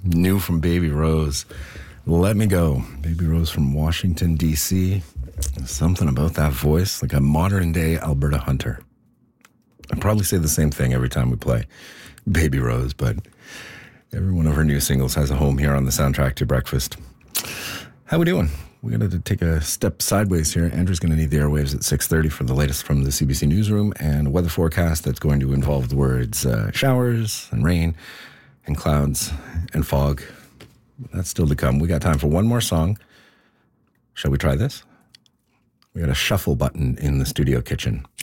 New from Baby Rose. Let Me Go. Baby Rose from Washington, D.C. Something about that voice, like a modern-day Alberta Hunter. I probably say the same thing every time we play Baby Rose, but every one of her new singles has a home here on the Soundtrack to Breakfast. How we doing? We got to take a step sideways here. Andrew's going to need the airwaves at 6:30 for the latest from the CBC Newsroom and a weather forecast that's going to involve the words showers and rain and clouds and fog. That's still to come. We got time for one more song. Shall we try this? We got a shuffle button in the studio kitchen.